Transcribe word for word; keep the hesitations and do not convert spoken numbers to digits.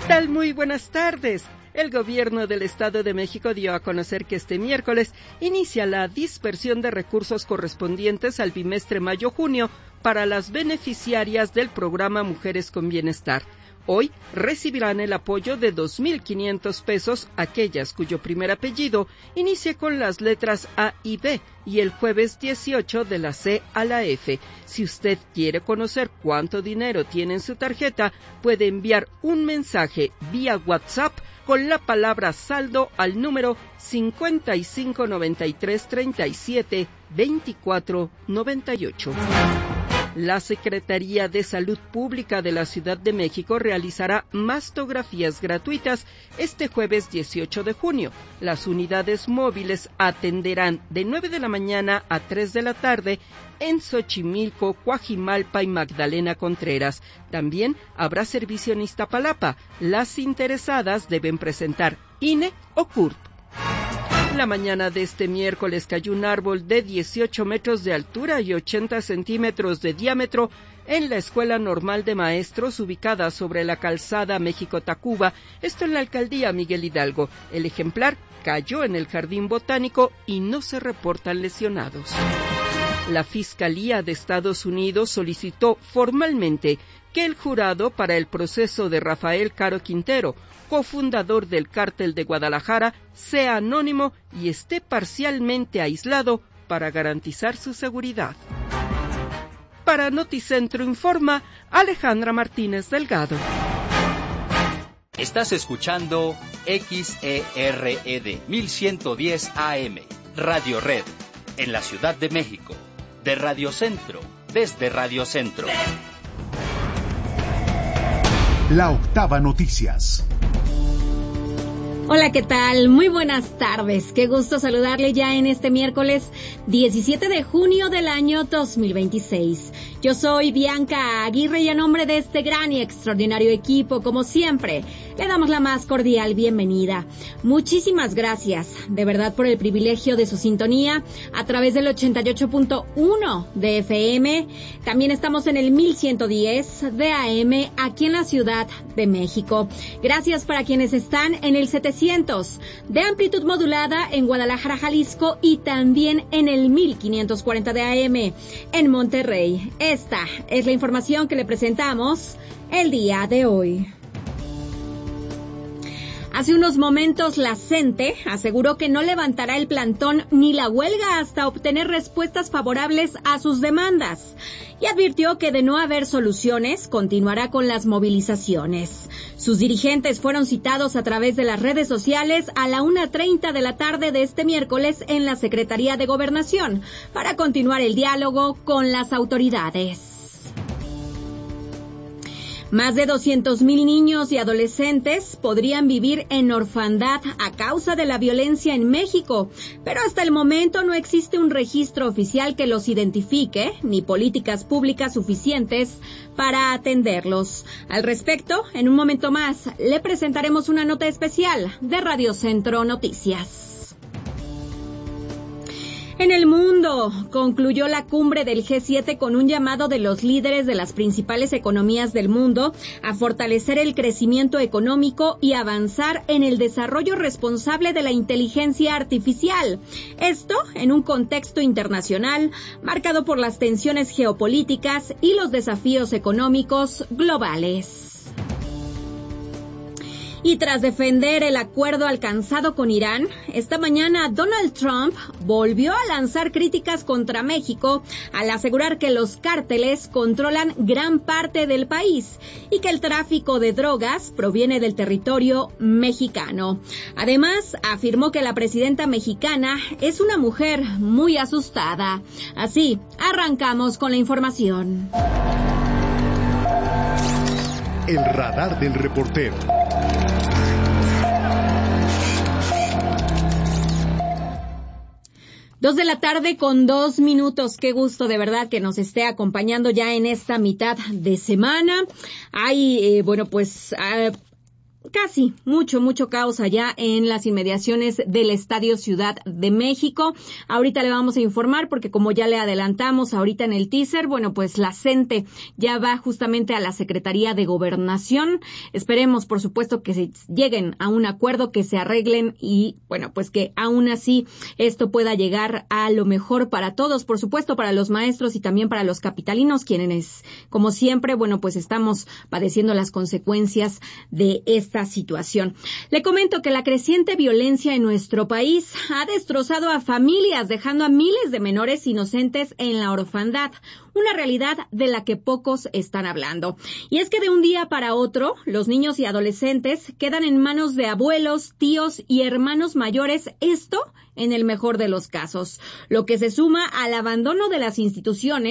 tal? Muy buenas tardes. El gobierno del Estado de México dio a conocer que este miércoles inicia la dispersión de recursos correspondientes al bimestre mayo-junio para las beneficiarias del programa Mujeres con Bienestar. Hoy recibirán el apoyo de dos mil quinientos pesos aquellas cuyo primer apellido inicie con las letras A y B y el jueves dieciocho de la C a la F. Si usted quiere conocer cuánto dinero tiene en su tarjeta, puede enviar un mensaje vía WhatsApp con la palabra saldo al número cincuenta y cinco noventa y tres treinta y siete veinticuatro noventa y ocho. La Secretaría de Salud Pública de la Ciudad de México realizará mastografías gratuitas este jueves dieciocho de junio. Las unidades móviles atenderán de nueve de la mañana a tres de la tarde en Xochimilco, Coajimalpa y Magdalena Contreras. También habrá servicio en Iztapalapa. Las interesadas deben presentar I N E o C U R P. La mañana de este miércoles cayó un árbol de dieciocho metros de altura y ochenta centímetros de diámetro en la Escuela Normal de Maestros ubicada sobre la calzada México-Tacuba, esto en la alcaldía Miguel Hidalgo. El ejemplar cayó en el Jardín Botánico y no se reportan lesionados. La Fiscalía de Estados Unidos solicitó formalmente que el jurado para el proceso de Rafael Caro Quintero, cofundador del Cártel de Guadalajara, sea anónimo y esté parcialmente aislado para garantizar su seguridad. Para Noticentro informa Alejandra Martínez Delgado. Estás escuchando X E R E D mil ciento diez A M, Radio Red, en la Ciudad de México, de Radio Centro, desde Radio Centro. La Octava Noticias. Hola, ¿qué tal? Muy buenas tardes. Qué gusto saludarle ya en este miércoles diecisiete de junio del año dos mil veintiséis. Yo soy Bianca Aguirre y a nombre de este gran y extraordinario equipo, como siempre, le damos la más cordial bienvenida. Muchísimas gracias, de verdad, por el privilegio de su sintonía a través del ochenta y ocho punto uno de F M. También estamos en el mil ciento diez de A M aquí en la Ciudad de México. Gracias para quienes están en el setecientos de amplitud modulada en Guadalajara, Jalisco, y también en el mil quinientos cuarenta de A M en Monterrey. Esta es la información que le presentamos el día de hoy. Hace unos momentos la CENTE aseguró que no levantará el plantón ni la huelga hasta obtener respuestas favorables a sus demandas y advirtió que de no haber soluciones continuará con las movilizaciones. Sus dirigentes fueron citados a través de las redes sociales a la una treinta de la tarde de este miércoles en la Secretaría de Gobernación para continuar el diálogo con las autoridades. Más de doscientos mil niños y adolescentes podrían vivir en orfandad a causa de la violencia en México, pero hasta el momento no existe un registro oficial que los identifique, ni políticas públicas suficientes para atenderlos. Al respecto, en un momento más, le presentaremos una nota especial de Radio Centro Noticias. En el mundo, concluyó la cumbre del G siete con un llamado de los líderes de las principales economías del mundo a fortalecer el crecimiento económico y avanzar en el desarrollo responsable de la inteligencia artificial. Esto en un contexto internacional marcado por las tensiones geopolíticas y los desafíos económicos globales. Y tras defender el acuerdo alcanzado con Irán, esta mañana Donald Trump volvió a lanzar críticas contra México al asegurar que los cárteles controlan gran parte del país y que el tráfico de drogas proviene del territorio mexicano. Además, afirmó que la presidenta mexicana es una mujer muy asustada. Así, arrancamos con la información. El radar del reportero. Dos de la tarde con dos minutos. Qué gusto de verdad que nos esté acompañando ya en esta mitad de semana. Hay, eh, bueno, pues... Uh, casi mucho, mucho caos allá en las inmediaciones del Estadio Ciudad de México. Ahorita le vamos a informar porque como ya le adelantamos ahorita en el teaser, bueno, pues la CENTE ya va justamente a la Secretaría de Gobernación. Esperemos, por supuesto, que se lleguen a un acuerdo, que se arreglen y, bueno, pues que aún así esto pueda llegar a lo mejor para todos, por supuesto, para los maestros y también para los capitalinos, quienes, como siempre, bueno, pues estamos padeciendo las consecuencias de esta situación. Le comento que la creciente violencia en nuestro país ha destrozado a familias, dejando a miles de menores inocentes en la orfandad, una realidad de la que pocos están hablando. Y es que de un día para otro, los niños y adolescentes quedan en manos de abuelos, tíos y hermanos mayores, esto en el mejor de los casos, lo que se suma al abandono de las instituciones